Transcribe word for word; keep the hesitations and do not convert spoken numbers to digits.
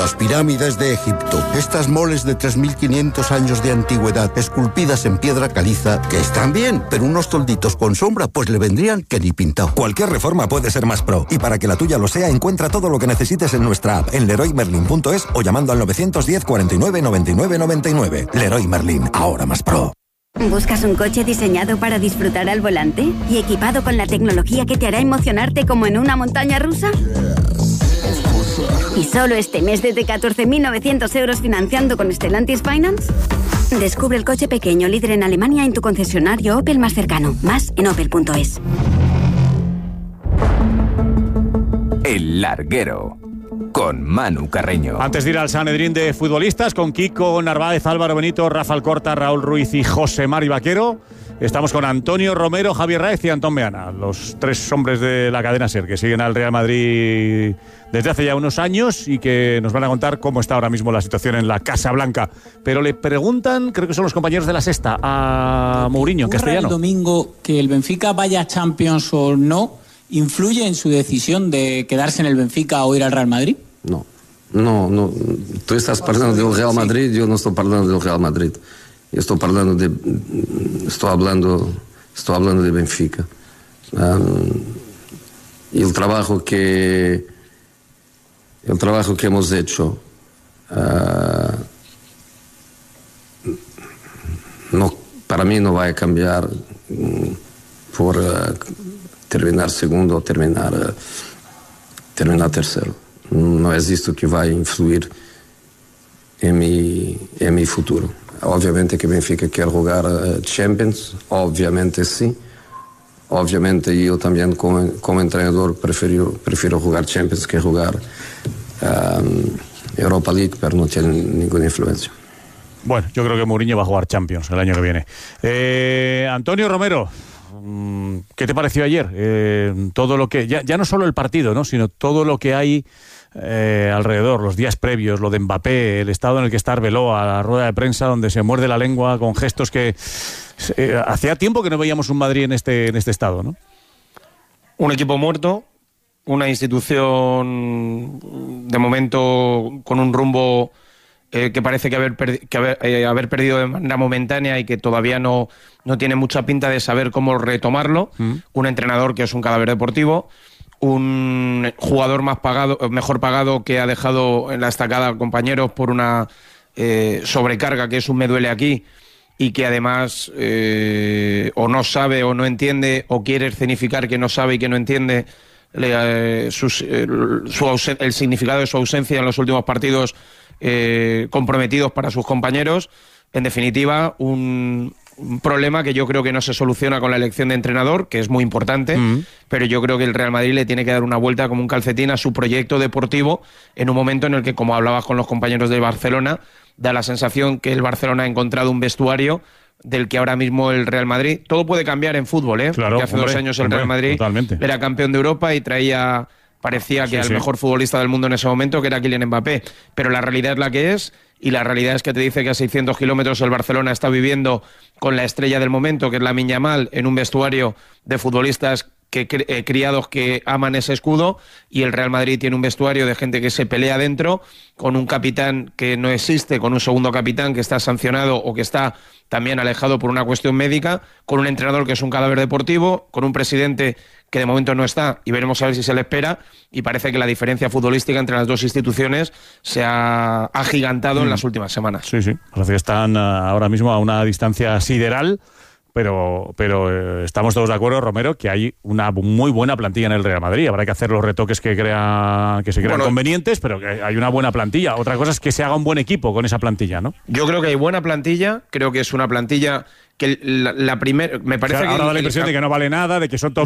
Las pirámides de Egipto. Estas moles de tres mil quinientos años de antigüedad, esculpidas en piedra caliza, que están bien, pero unos tolditos con sombra, pues le vendrían que ni pintado. Cualquier reforma puede ser más pro. Y para que la tuya lo sea, encuentra todo lo que necesites en nuestra app, en leroy merlin punto es o llamando al novecientos diez cuarenta y nueve noventa y nueve noventa y nueve. Leroy Merlin, ahora más pro. ¿Buscas un coche diseñado para disfrutar al volante y equipado con la tecnología que te hará emocionarte como en una montaña rusa? ¿Y solo este mes desde catorce mil novecientos euros financiando con Stellantis Finance? Descubre el coche pequeño líder en Alemania en tu concesionario Opel más cercano. Más en opel punto es. El Larguero, con Manu Carreño. Antes de ir al Sanedrín de futbolistas, con Kiko Narváez, Álvaro Benito, Rafa Alcorta, Raúl Ruiz y José Mari Vaquero, estamos con Antonio Romero, Javier Raez y Antón Meana, los tres hombres de la cadena SER que siguen al Real Madrid desde hace ya unos años y que nos van a contar cómo está ahora mismo la situación en la Casa Blanca. Pero le preguntan, creo que son los compañeros de La Sexta, a Mourinho, en castellano. ¿El domingo que el Benfica vaya a Champions o no influye en su decisión de quedarse en el Benfica o ir al Real Madrid? No, no, no. Tú estás hablando del Real Madrid, yo no estoy hablando del Real Madrid. Yo estoy hablando de, estoy hablando, estoy hablando de Benfica. Um, y el trabajo que, el trabajo que hemos hecho, uh, no, para mí no va a cambiar um, por uh, terminar segundo o terminar, uh, terminar tercero. No es esto que va a influir en mi, en mi futuro. Obviamente que Benfica quer jugar uh, Champions, obviamente sí. Obviamente yo también como, como entrenador prefiero, prefiero jugar Champions que jugar um, Europa League, pero no tiene ninguna influencia. Bueno, yo creo que Mourinho va a jugar Champions el año que viene. Eh, Antonio Romero, ¿qué te pareció ayer? Eh, todo lo que, ya, ya no solo el partido, ¿no?, sino todo lo que hay eh, alrededor, los días previos, lo de Mbappé, el estado en el que está Arbeloa, la rueda de prensa donde se muerde la lengua con gestos que eh, hacía tiempo que no veíamos un Madrid en este, en este estado, ¿no? Un equipo muerto, una institución de momento con un rumbo eh, que parece que haber, perdi- que haber, eh, haber perdido de manera momentánea y que todavía no, no tiene mucha pinta de saber cómo retomarlo. Mm. Un entrenador que es un cadáver deportivo, un jugador más pagado, mejor pagado, que ha dejado en la estacada a compañeros por una eh, sobrecarga que es un me duele aquí, y que además eh, o no sabe o no entiende o quiere escenificar que no sabe y que no entiende eh, sus, eh, su ausen- el significado de su ausencia en los últimos partidos eh, comprometidos para sus compañeros. En definitiva, un, un problema que yo creo que no se soluciona con la elección de entrenador, que es muy importante, mm. pero yo creo que el Real Madrid le tiene que dar una vuelta como un calcetín a su proyecto deportivo en un momento en el que, como hablabas con los compañeros de Barcelona, da la sensación que el Barcelona ha encontrado un vestuario del que ahora mismo el Real Madrid... Todo puede cambiar en fútbol, ¿eh? Claro, Porque hace hombre, dos años el hombre, Real Madrid totalmente. Era campeón de Europa y traía... Parecía que sí, al sí. mejor futbolista del mundo en ese momento, que era Kylian Mbappé. Pero la realidad es la que es, y la realidad es que te dice que a seiscientos kilómetros el Barcelona está viviendo con la estrella del momento, que es Lamine Yamal, en un vestuario de futbolistas que eh, criados que aman ese escudo, y el Real Madrid tiene un vestuario de gente que se pelea dentro, con un capitán que no existe, con un segundo capitán que está sancionado o que está también alejado por una cuestión médica, con un entrenador que es un cadáver deportivo, con un presidente que de momento no está, y veremos a ver si se le espera, y parece que la diferencia futbolística entre las dos instituciones se ha agigantado mm. en las últimas semanas. Sí, sí, parece que están uh, ahora mismo a una distancia sideral, pero, pero eh, estamos todos de acuerdo, Romero, que hay una muy buena plantilla en el Real Madrid. Habrá que hacer los retoques que, crea, que se crean bueno, convenientes, pero que hay una buena plantilla. Otra cosa es que se haga un buen equipo con esa plantilla, ¿no? Yo creo que hay buena plantilla, creo que es una plantilla que la, la primera... Me parece o sea, que ahora da la impresión el, de que no vale nada, de que son todos